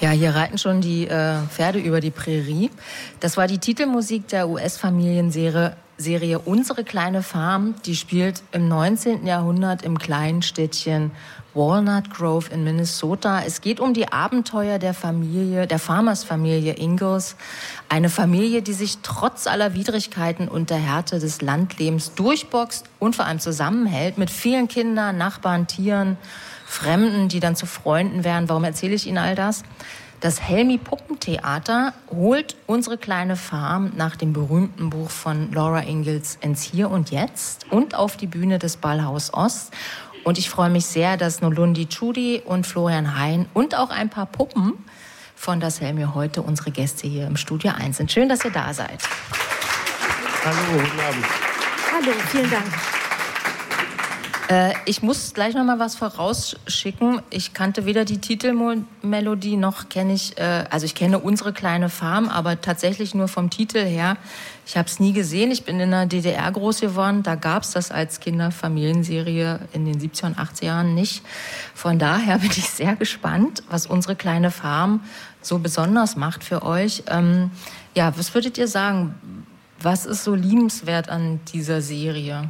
Ja, hier reiten schon die Pferde über die Prärie. Das war die Titelmusik der US-Familienserie Unsere kleine Farm. Die spielt im 19. Jahrhundert im kleinen Städtchen Walnut Grove in Minnesota. Es geht um die Abenteuer der Farmersfamilie Ingalls. Eine Familie, die sich trotz aller Widrigkeiten und der Härte des Landlebens durchboxt und vor allem zusammenhält mit vielen Kindern, Nachbarn, Tieren, Fremden, die dann zu Freunden werden. Warum erzähle ich Ihnen all das? Das Helmi Puppentheater holt Unsere kleine Farm nach dem berühmten Buch von Laura Ingalls ins Hier und Jetzt und auf die Bühne des Ballhaus Ost. Und ich freue mich sehr, dass Nolundi Chudi und Florian Hein und auch ein paar Puppen von das Helmi heute unsere Gäste hier im Studio 1 sind. Schön, dass ihr da seid. Hallo, guten Abend. Hallo, vielen Dank. Ich muss gleich noch mal was vorausschicken. Ich kannte weder die Titelmelodie noch kenne ich, ich kenne Unsere kleine Farm, aber tatsächlich nur vom Titel her. Ich habe es nie gesehen. Ich bin in der DDR groß geworden. Da gab es das als Kinderfamilienserie in den 70er und 80er Jahren nicht. Von daher bin ich sehr gespannt, was Unsere kleine Farm so besonders macht für euch. Was würdet ihr sagen? Was ist so liebenswert an dieser Serie?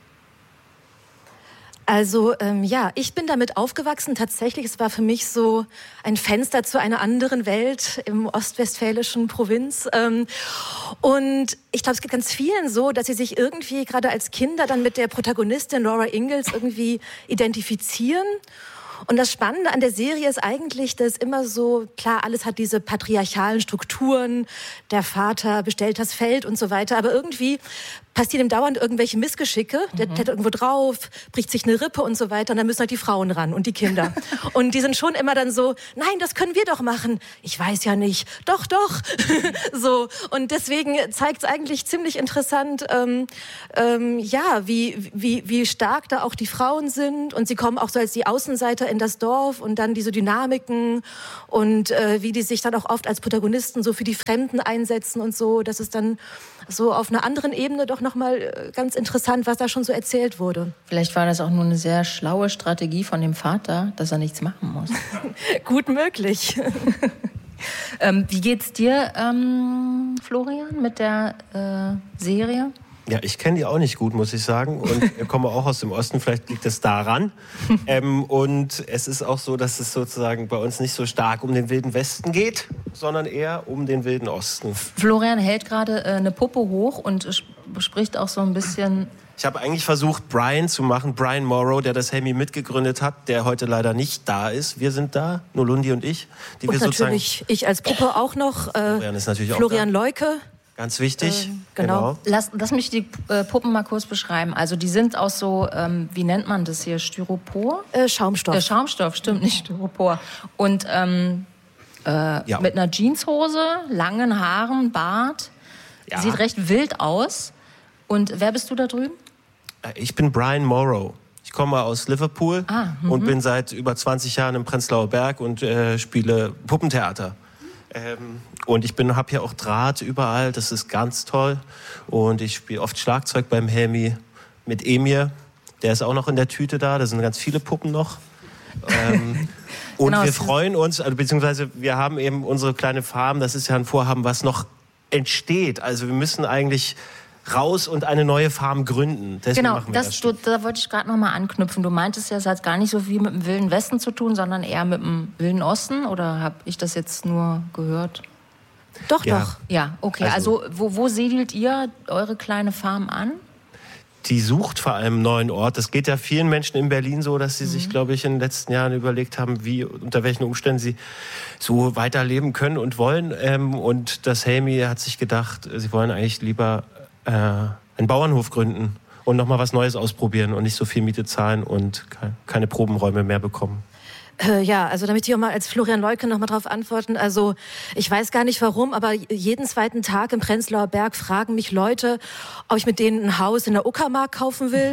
Also ich bin damit aufgewachsen. Tatsächlich, es war für mich so ein Fenster zu einer anderen Welt im ostwestfälischen Provinz. Und ich glaube, es geht ganz vielen so, dass sie sich irgendwie gerade als Kinder dann mit der Protagonistin Laura Ingalls irgendwie identifizieren. Und das Spannende an der Serie ist eigentlich, dass immer so, klar, alles hat diese patriarchalen Strukturen, der Vater bestellt das Feld und so weiter, aber irgendwie passieren ihm dauernd irgendwelche Missgeschicke, der klettert irgendwo drauf, bricht sich eine Rippe und so weiter und dann müssen halt die Frauen ran und die Kinder. Und die sind schon immer dann so, nein, das können wir doch machen. Ich weiß ja nicht. Doch. So. Und deswegen zeigt es eigentlich ziemlich interessant, wie stark da auch die Frauen sind und sie kommen auch so als die Außenseiter in das Dorf und dann diese Dynamiken und wie die sich dann auch oft als Protagonisten so für die Fremden einsetzen und so. Das ist dann so auf einer anderen Ebene doch nochmal ganz interessant, was da schon so erzählt wurde. Vielleicht war das auch nur eine sehr schlaue Strategie von dem Vater, dass er nichts machen muss. Gut möglich. Wie geht's dir, Florian, mit der Serie? Ja, ich kenne die auch nicht gut, muss ich sagen. Und komme auch aus dem Osten, vielleicht liegt es daran. Und es ist auch so, dass es sozusagen bei uns nicht so stark um den Wilden Westen geht, sondern eher um den Wilden Osten. Florian hält gerade eine Puppe hoch und spricht auch so ein bisschen... Ich habe eigentlich versucht, Brian zu machen, Brian Morrow, der das Helmi mitgegründet hat, der heute leider nicht da ist. Wir sind da, Nolundi und ich. Und natürlich ich als Puppe auch noch, Florian ist natürlich Florian auch da. Leuke. Ganz wichtig, genau. Lass mich die Puppen mal kurz beschreiben. Also die sind aus so, wie nennt man das hier, Styropor? Schaumstoff. Schaumstoff, stimmt, nicht Styropor. Und mit einer Jeanshose, langen Haaren, Bart. Ja. Sieht recht wild aus. Und wer bist du da drüben? Ich bin Brian Morrow. Ich komme aus Liverpool und bin seit über 20 Jahren im Prenzlauer Berg und spiele Puppentheater. Und ich habe hier auch Draht überall, das ist ganz toll. Und ich spiele oft Schlagzeug beim Helmi mit Emir. Der ist auch noch in der Tüte da sind ganz viele Puppen noch. Und wir freuen uns, beziehungsweise wir haben eben unsere kleine Farm, das ist ja ein Vorhaben, was noch entsteht. Also wir müssen eigentlich raus und eine neue Farm gründen. Deswegen machen wir da wollte ich gerade noch mal anknüpfen. Du meintest ja, es hat gar nicht so viel mit dem Wilden Westen zu tun, sondern eher mit dem Wilden Osten. Oder habe ich das jetzt nur gehört? Doch. Ja, okay. Also wo siedelt ihr eure kleine Farm an? Die sucht vor allem einen neuen Ort. Das geht ja vielen Menschen in Berlin so, dass sie sich, glaube ich, in den letzten Jahren überlegt haben, unter welchen Umständen sie so weiterleben können und wollen. Und das Helmi hat sich gedacht, sie wollen eigentlich lieber einen Bauernhof gründen und nochmal was Neues ausprobieren und nicht so viel Miete zahlen und keine Probenräume mehr bekommen. Also da möchte ich auch mal als Florian Leuke noch mal drauf antworten. Also ich weiß gar nicht warum, aber jeden zweiten Tag im Prenzlauer Berg fragen mich Leute, ob ich mit denen ein Haus in der Uckermark kaufen will.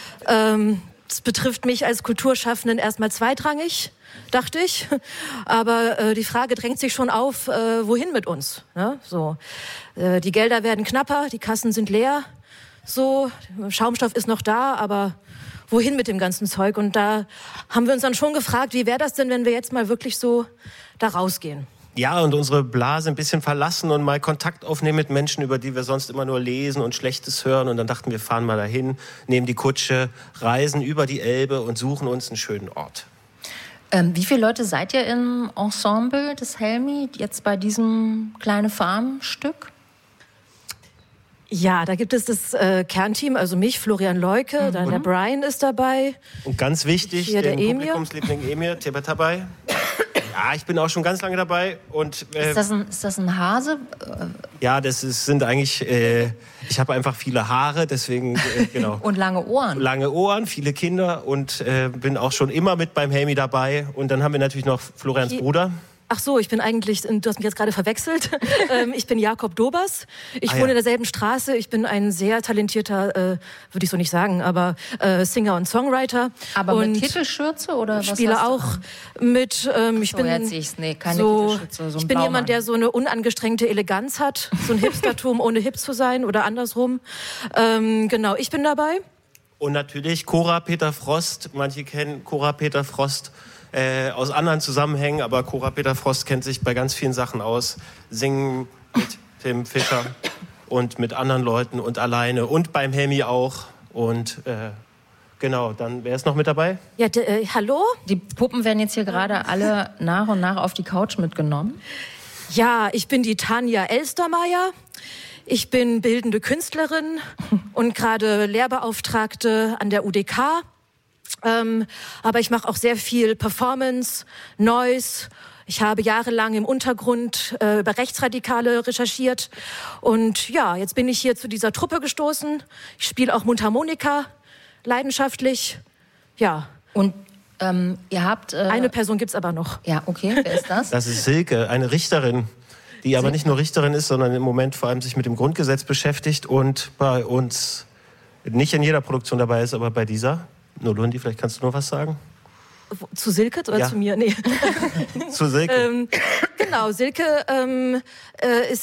Das betrifft mich als Kulturschaffenden erstmal zweitrangig, dachte ich. Aber die Frage drängt sich schon auf, wohin mit uns? Ne? So, die Gelder werden knapper, die Kassen sind leer. So, Schaumstoff ist noch da, aber wohin mit dem ganzen Zeug. Und da haben wir uns dann schon gefragt, wie wäre das denn, wenn wir jetzt mal wirklich so da rausgehen? Ja, und unsere Blase ein bisschen verlassen und mal Kontakt aufnehmen mit Menschen, über die wir sonst immer nur lesen und Schlechtes hören. Und dann dachten wir, fahren mal dahin, nehmen die Kutsche, reisen über die Elbe und suchen uns einen schönen Ort. Wie viele Leute seid ihr im Ensemble des Helmi jetzt bei diesem kleine Farm-Stück? Ja, da gibt es das Kernteam, also mich, Florian Leuke, dann der Brian ist dabei. Und ganz wichtig, den Publikumsliebling Emir Tebetabay. Ja, ich bin auch schon ganz lange dabei. Und, ist das ein Hase? Ja, sind eigentlich, ich habe einfach viele Haare, deswegen, genau. Und lange Ohren. Lange Ohren, viele Kinder und bin auch schon immer mit beim Helmi dabei. Und dann haben wir natürlich noch Florians Bruder. Ach so, ich bin eigentlich, du hast mich jetzt gerade verwechselt, ich bin Jakob Dobers, ich wohne in derselben Straße, ich bin ein sehr talentierter, würde ich so nicht sagen, aber Singer und Songwriter. Aber und mit Titelschürze oder was? Spiele auch mit, ich bin keine so, Titelschürze, so ich bin Blaumann. jemand, der so eine unangestrengte Eleganz hat, so ein Hipstertum ohne hip zu sein oder andersrum. Genau, ich bin dabei. Und natürlich Cora Peter Frost, manche kennen Cora Peter Frost aus anderen Zusammenhängen, aber Cora Peter Frost kennt sich bei ganz vielen Sachen aus. Singen mit Tim Fischer und mit anderen Leuten und alleine und beim Helmi auch. Und genau, dann wer ist noch mit dabei? Ja, hallo? Die Puppen werden jetzt hier gerade alle nach und nach auf die Couch mitgenommen. Ja, ich bin die Tanja Elstermeier. Ich bin bildende Künstlerin und gerade Lehrbeauftragte an der UDK. Aber ich mache auch sehr viel Performance, Noise. Ich habe jahrelang im Untergrund über Rechtsradikale recherchiert. Und ja, jetzt bin ich hier zu dieser Truppe gestoßen. Ich spiele auch Mundharmonika, leidenschaftlich. Ja. Und ihr habt... Eine Person gibt's aber noch. Ja, okay. Wer ist das? Das ist Silke, eine Richterin, die aber nicht nur Richterin ist, sondern im Moment vor allem sich mit dem Grundgesetz beschäftigt und bei uns nicht in jeder Produktion dabei ist, aber bei dieser... Nolundi, vielleicht kannst du noch was sagen? Zu Silke oder zu mir? Nee. Zu Silke. Genau, Silke ist